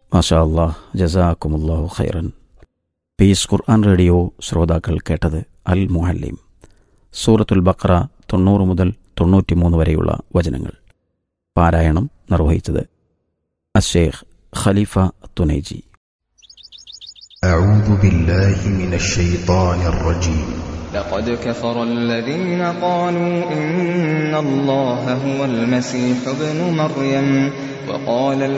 മാഷാ അല്ലാഹ്, ജസാക്കുമുല്ലാഹു ഖൈറൻ. പീസ് ഖുർആൻ റേഡിയോ ശ്രോതാക്കൾ കേട്ടത് അൽ മുഅല്ലിം, സൂറത്തുൽ ബഖറ 90 മുതൽ 93 വരെയുള്ള വചനങ്ങൾ. പാരായണം നിർവഹിച്ചത് അശ്ശൈഖ് ഖലീഫ തുനൈജി. أعوذ بالله من الشيطان الرجيم. لقد كفر الذين قالوا إن الله هو المسيح ابن مريم وقال